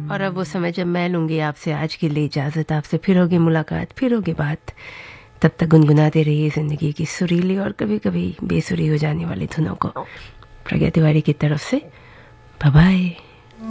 और अब वो समय जब मैं लूंगी आपसे आज के लिए इजाजत, आपसे फिर होगी मुलाकात, फिर होगी बात। तब तक गुनगुनाते रहिए जिंदगी की सुरीली और कभी कभी बेसुरी हो जाने वाली धुनों को। प्रज्ञा तिवारी की तरफ से बाय बाय।